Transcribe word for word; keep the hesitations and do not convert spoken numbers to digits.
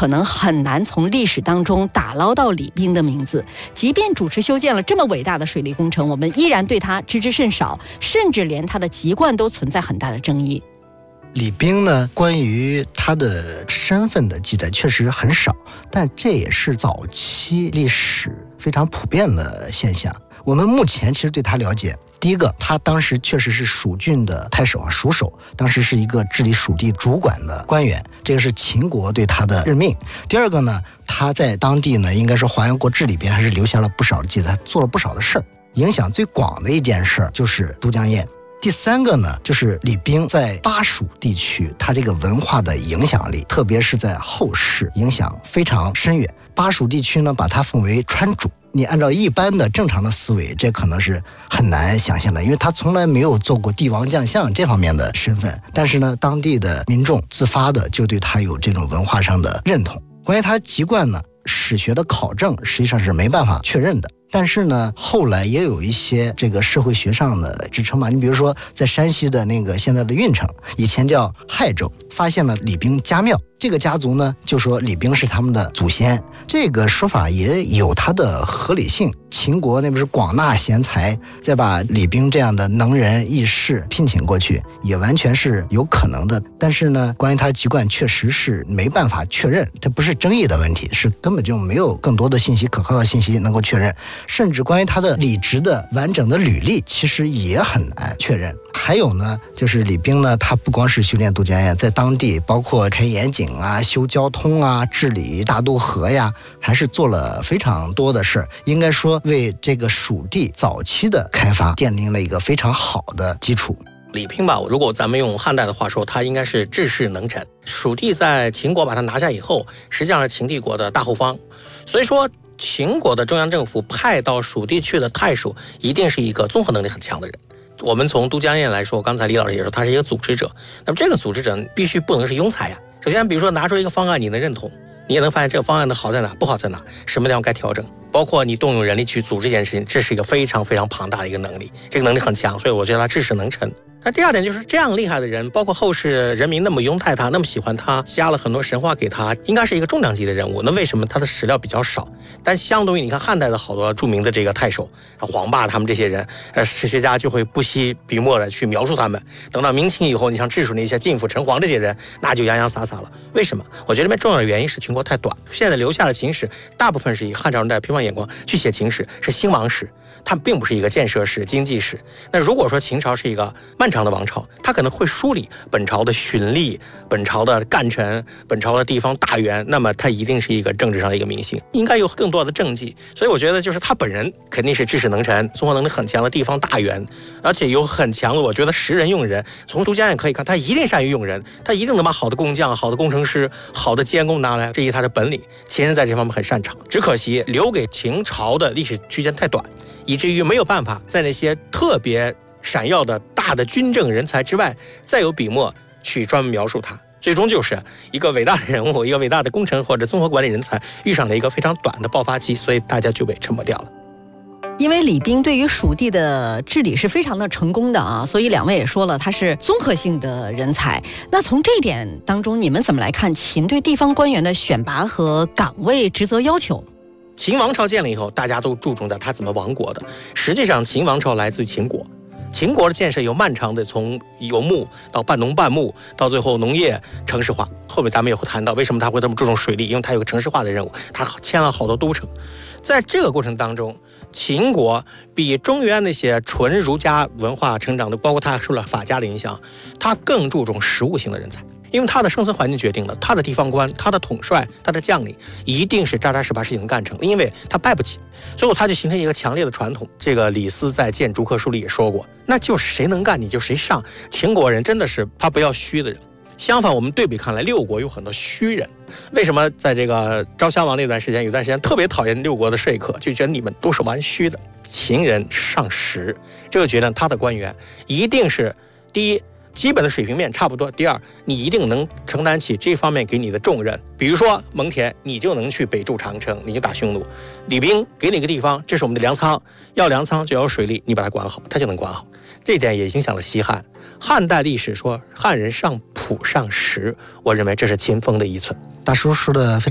可能很难从历史当中打捞到李冰的名字。即便主持修建了这么伟大的水利工程，我们依然对他知之甚少，甚至连他的籍贯都存在很大的争议。 李冰呢，关于他的身份的记载确实很少，但这也是早期历史非常普遍的现象。我们目前其实对他了解，第一个，他当时确实是蜀郡的太守啊，蜀守，当时是一个治理蜀地主管的官员，这个是秦国对他的任命。第二个呢，他在当地呢，应该说华阳国志里边还是留下了不少的记载，他做了不少的事儿。影响最广的一件事就是都江堰。第三个呢，就是李冰在巴蜀地区，他这个文化的影响力，特别是在后世影响非常深远。巴蜀地区呢，把它奉为川主。你按照一般的正常的思维，这可能是很难想象的，因为他从来没有做过帝王将相这方面的身份。但是呢，当地的民众自发的就对他有这种文化上的认同。关于他籍贯呢，史学的考证实际上是没办法确认的。但是呢，后来也有一些这个社会学上的支撑嘛。你比如说，在山西的那个现在的运城，以前叫亥州，发现了李冰家庙。这个家族呢，就说李冰是他们的祖先，这个说法也有它的合理性。秦国那不是广纳贤才，再把李冰这样的能人异士聘请过去，也完全是有可能的。但是呢，关于他籍贯确实是没办法确认，这不是争议的问题，是根本就没有更多的信息、可靠的信息能够确认。甚至关于他的履职的完整的履历，其实也很难确认。还有呢，就是李冰呢，他不光是修炼都江堰，在当地包括开盐井啊、修交通啊、治理大渡河呀，还是做了非常多的事儿。应该说，为这个蜀地早期的开发奠定了一个非常好的基础。 李冰吧，如果咱们用汉代的话说，他应该是治世能臣。蜀地在秦国把他拿下以后，实际上是秦帝国的大后方，所以说秦国的中央政府派到蜀地去的太守，一定是一个综合能力很强的人。我们从都江堰来说，刚才李老师也说他是一个组织者，那么这个组织者必须不能是庸才呀。首先比如说拿出一个方案，你能认同，你也能发现这个方案的好在哪，不好在哪，什么地方该调整，包括你动用人力去组织这件事情，这是一个非常非常庞大的一个能力，这个能力很强，所以我觉得他治世能臣。那第二点就是这样厉害的人，包括后世人民那么拥戴他，那么喜欢他，加了很多神话给他，应该是一个重量级的人物。那为什么他的史料比较少？但相对于你看汉代的好多著名的这个太守、黄霸他们这些人，呃，史学家就会不惜笔墨的去描述他们。等到明清以后，你像治蜀那些晋府、陈黄这些人，那就洋洋洒洒了。为什么？我觉得这边重要的原因是秦国太短，现在留下的秦史大部分是以汉朝人的批判眼光去写秦史，是兴亡史。它并不是一个建设史、经济史。那如果说秦朝是一个漫长的王朝，它可能会梳理本朝的巡吏、本朝的干臣、本朝的地方大员，那么它一定是一个政治上的一个明星，应该有更多的政绩。所以我觉得就是他本人肯定是治世能臣、综合能力很强的地方大员，而且有很强的，我觉得识人用人。从都江堰可以看，他一定善于用人，他一定能把好的工匠、好的工程师、好的监工拿来，这是他的本领。秦人在这方面很擅长，只可惜留给秦朝的历史区间太短，以至于没有办法在那些特别闪耀的大的军政人才之外，再有笔墨去专门描述他。最终就是一个伟大的人物，一个伟大的工程或者综合管理人才遇上了一个非常短的爆发期，所以大家就被沉没掉了。 因为李冰对于蜀地的治理是非常的成功的啊，所以两位也说了他是综合性的人才。那从这一点当中，你们怎么来看秦对地方官员的选拔和岗位职责要求？ 秦王朝建了以后，大家都注重在他怎么亡国的。实际上秦王朝来自于秦国，秦国的建设有漫长的，从游牧到半农半牧，到最后农业城市化。后面咱们也会谈到为什么他会这么注重水利，因为他有个城市化的任务，他签了好多都城。在这个过程当中，秦国比中原那些纯儒家文化成长的，包括他受了法家的影响，他更注重实务型的人才。因为他的生存环境决定了他的地方官、他的统帅、他的将领一定是扎扎实把事情干成，因为他败不起，最后他就形成一个强烈的传统。这个李斯在《谏逐客书》里也说过，那就是谁能干你就谁上。秦国人真的是他不要虚的人。相反，我们对比看来，六国有很多虚人。为什么在这个昭襄王那段时间，有段时间特别讨厌六国的说客，就觉得你们都是玩虚的？秦人上实，这个觉得他的官员一定是第一，基本的水平面差不多，第二，你一定能承担起这方面给你的重任。比如说蒙恬，你就能去北筑长城，你就打匈奴。李冰给你个地方，这是我们的粮仓，要粮仓就要水利，你把它管好，他就能管好。这点也影响了西汉。汉代历史说汉人上朴上实，我认为这是秦风的遗存。 大叔说的非常